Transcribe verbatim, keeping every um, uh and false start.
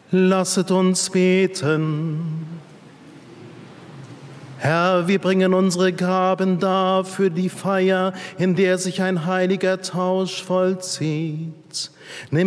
Lasset uns beten. Herr, wir bringen unsere Gaben dar für die Feier, in der sich ein heiliger Tausch vollzieht. Nimm